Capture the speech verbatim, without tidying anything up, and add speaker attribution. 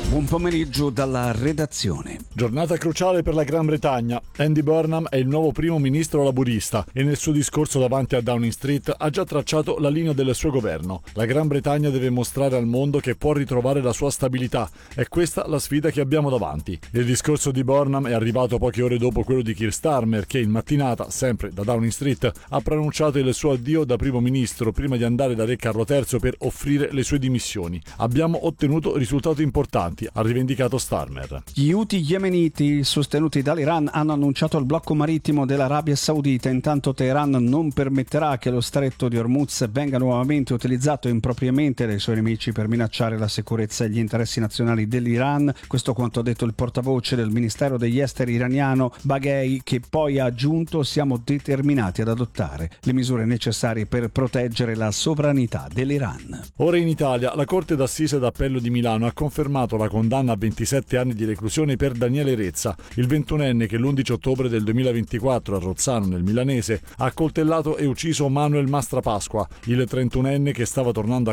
Speaker 1: Buon pomeriggio dalla redazione.
Speaker 2: Giornata cruciale per la Gran Bretagna. Andy Burnham è il nuovo primo ministro laburista e nel suo discorso davanti a Downing Street ha già tracciato la linea del suo governo. La Gran Bretagna deve mostrare al mondo che può ritrovare la sua stabilità. È questa la sfida che abbiamo davanti. Il discorso di Burnham è arrivato poche ore dopo quello di Keir Starmer, che in mattinata, sempre da Downing Street, ha pronunciato il suo addio da primo ministro prima di andare da Re Carlo terzo per offrire le sue dimissioni. Abbiamo ottenuto risultati importanti, ha rivendicato Starmer.
Speaker 1: Gli Houthi yemeniti sostenuti dall'Iran hanno annunciato il blocco marittimo dell'Arabia Saudita. Intanto Teheran non permetterà che lo stretto di Hormuz venga nuovamente utilizzato impropriamente dai suoi nemici per minacciare la sicurezza e gli interessi nazionali dell'Iran. Questo quanto ha detto il portavoce del Ministero degli Esteri iraniano Baghei, che poi ha aggiunto: siamo determinati ad adottare le misure necessarie per proteggere la sovranità dell'Iran.
Speaker 2: Ora in Italia, la Corte d'Assise d'Appello di Milano ha confermato la condanna a ventisette anni di reclusione per Daniele Rezza, il ventunenne che l'undici ottobre del duemilaventiquattro a Rozzano, nel Milanese, ha accoltellato e ucciso Manuel Mastrapasqua, il trentunenne che stava tornando a